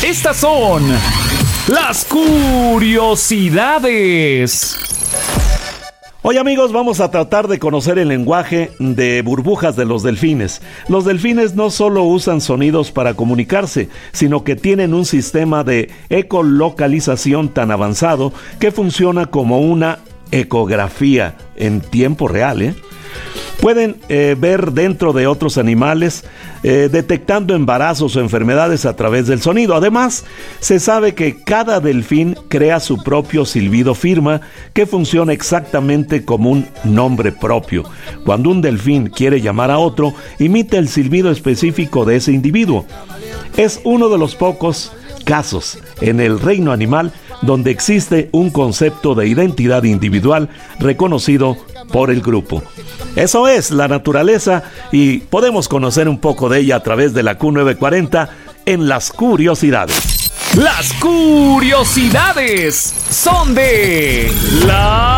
Estas son las curiosidades. Hoy, amigos, vamos a tratar de conocer el lenguaje de burbujas de los delfines. Los delfines no solo usan sonidos para comunicarse, sino que tienen un sistema de ecolocalización tan avanzado que funciona como una ecografía en tiempo real, Pueden ver dentro de otros animales, detectando embarazos o enfermedades a través del sonido. Además, se sabe que cada delfín crea su propio silbido firma que funciona exactamente como un nombre propio. Cuando un delfín quiere llamar a otro, imita el silbido específico de ese individuo. Es uno de los pocos casos en el reino animal donde existe un concepto de identidad individual reconocido por el grupo. Eso es la naturaleza y podemos conocer un poco de ella a través de la Q940 en las curiosidades. Las curiosidades son de la